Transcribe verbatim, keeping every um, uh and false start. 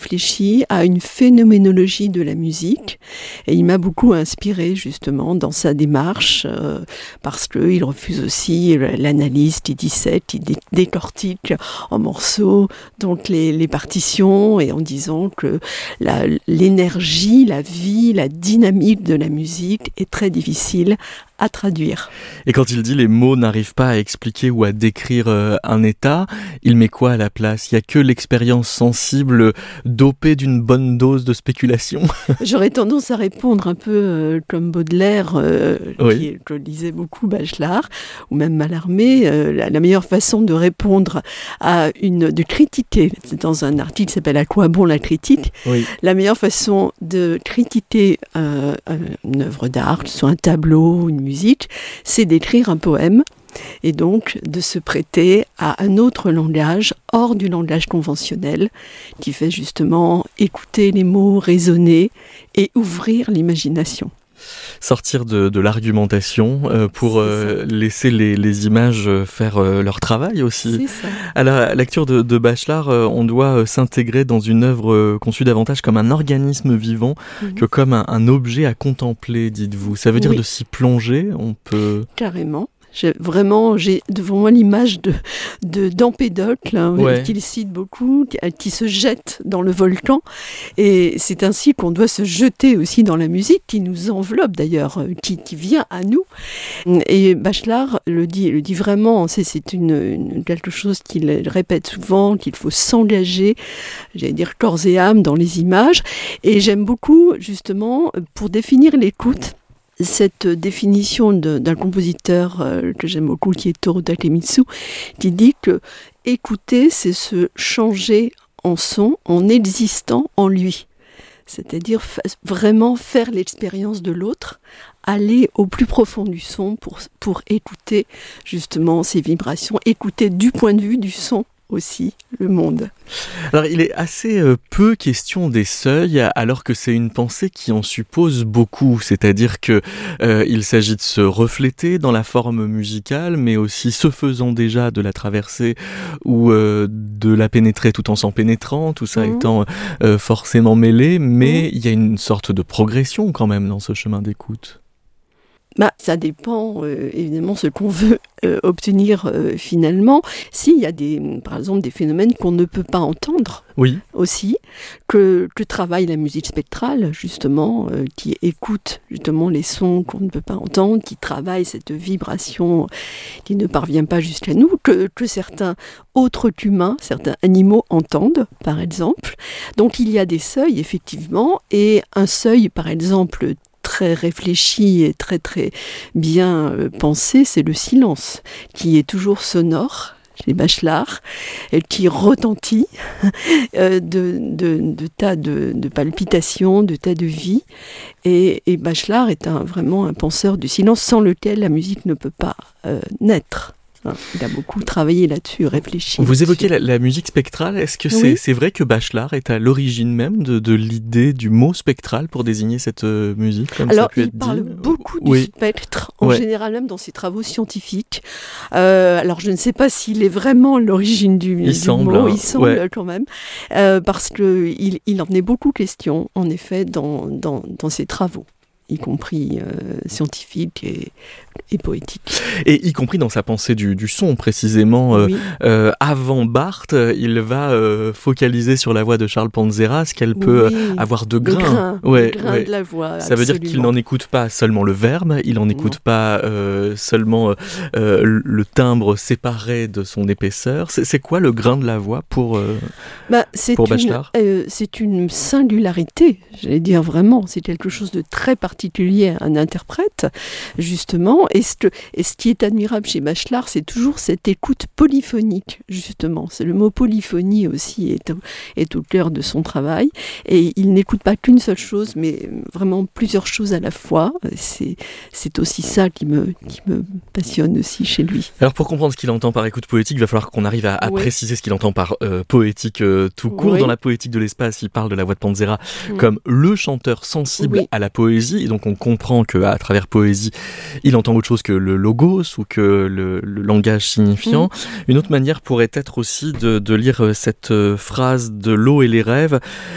réfléchi à une phénoménologie de la musique et il m'a beaucoup inspiré justement dans sa démarche euh, parce qu'il refuse aussi l'analyse, il dissèque, il décortique en morceaux donc les, les partitions et en disant que la, l'énergie, la vie, la dynamique de la musique est très difficile à traduire. Et quand il dit les mots n'arrivent pas à expliquer ou à décrire euh, un état, il met quoi à la place ? Il n'y a que l'expérience sensible dopée d'une bonne dose de spéculation. J'aurais tendance à répondre un peu euh, comme Baudelaire, euh, oui. qui, que lisait beaucoup Bachelard, ou même Mallarmé. Euh, la, la meilleure façon de répondre à une, de critiquer, c'est dans un article qui s'appelle « À quoi bon la critique oui. ?» La meilleure façon de critiquer euh, une œuvre d'art, soit un tableau, une musique, musique, c'est d'écrire un poème et donc de se prêter à un autre langage hors du langage conventionnel qui fait justement écouter les mots, raisonner et ouvrir l'imagination. Sortir de, de l'argumentation euh, pour euh, laisser les, les images faire euh, leur travail aussi. C'est ça. À la lecture de, de Bachelard, euh, on doit euh, s'intégrer dans une œuvre euh, conçue davantage comme un organisme vivant mm-hmm. que comme un, un objet à contempler, dites-vous. Ça veut dire oui. de s'y plonger, on peut... Carrément. J'ai, vraiment, j'ai devant moi l'image de, de, d'Empédocle, hein, ouais. qu'il cite beaucoup, qui, qui se jette dans le volcan. Et c'est ainsi qu'on doit se jeter aussi dans la musique, qui nous enveloppe d'ailleurs, qui, qui vient à nous. Et Bachelard le dit, le dit vraiment, c'est, c'est une, une, quelque chose qu'il répète souvent, qu'il faut s'engager, j'allais dire corps et âme, dans les images. Et j'aime beaucoup, justement, pour définir l'écoute, cette définition de, d'un compositeur euh, que j'aime beaucoup, qui est Toru Takemitsu, qui dit que écouter, c'est se changer en son, en existant en lui. C'est-à-dire fa- vraiment faire l'expérience de l'autre, aller au plus profond du son pour, pour écouter justement ces vibrations, écouter du point de vue du son aussi le monde. Alors il est assez euh, peu question des seuils alors que c'est une pensée qui en suppose beaucoup, c'est-à-dire que euh, il s'agit de se refléter dans la forme musicale mais aussi se faisant déjà de la traverser ou euh, de la pénétrer tout en s'en pénétrant, tout ça mmh. étant euh, forcément mêlé, mais mmh. il y a une sorte de progression quand même dans ce chemin d'écoute. Bah, ça dépend euh, évidemment ce qu'on veut euh, obtenir euh, finalement. S'il y a des, par exemple des phénomènes qu'on ne peut pas entendre oui. aussi, que, que travaille la musique spectrale justement, euh, qui écoute justement les sons qu'on ne peut pas entendre, qui travaille cette vibration qui ne parvient pas jusqu'à nous, que, que certains autres qu'humains, certains animaux entendent par exemple. Donc il y a des seuils effectivement, et un seuil par exemple très réfléchi et très très bien euh, pensé, c'est le silence, qui est toujours sonore chez Bachelard, et qui retentit euh, de, de, de tas de, de palpitations, de tas de vie. Et, et Bachelard est un, vraiment un penseur du silence sans lequel la musique ne peut pas euh, naître. Il a beaucoup travaillé là-dessus, réfléchi. Vous là-dessus. évoquez la, la musique spectrale. Est-ce que c'est, oui. c'est vrai que Bachelard est à l'origine même de, de l'idée du mot spectral pour désigner cette euh, musique comme Alors, ça a pu il être parle dit. beaucoup oui. du spectre, en ouais. général même dans ses travaux scientifiques. Euh, alors, je ne sais pas s'il est vraiment l'origine du, il du semble, mot, hein. il semble ouais. quand même, euh, parce qu'il il en est beaucoup question, en effet, dans, dans, dans ses travaux, y compris euh, scientifiques et, et poétiques. Et y compris dans sa pensée du, du son, précisément. Euh, oui. euh, avant Barthes, il va euh, focaliser sur la voix de Charles Panzera, ce qu'elle peut oui. avoir de grain. grain. Le ouais, grain ouais. de la voix, ça veut dire qu'il n'en écoute pas seulement le verbe, il n'en écoute non. pas euh, seulement euh, le timbre séparé de son épaisseur. C'est, c'est quoi le grain de la voix pour, euh, bah, c'est pour une, Bachelard euh, C'est une singularité, j'allais dire vraiment. C'est quelque chose de très particulier à un interprète, justement. Et ce, et ce qui est admirable chez Bachelard, c'est toujours cette écoute polyphonique, justement. C'est le mot polyphonie aussi est, est au cœur de son travail. Et il n'écoute pas qu'une seule chose, mais vraiment plusieurs choses à la fois. C'est, c'est aussi ça qui me, qui me passionne aussi chez lui. Alors pour comprendre ce qu'il entend par écoute poétique, il va falloir qu'on arrive à, à oui. préciser ce qu'il entend par euh, poétique euh, tout court. Oui. Dans la poétique de l'espace, il parle de la voix de Panzera oui. comme le chanteur sensible oui. à la poésie. Et donc on comprend qu'à travers poésie, il entend autre chose que le logos ou que le, le langage signifiant. Mmh. Une autre manière pourrait être aussi de, de lire cette phrase de l'eau et les rêves.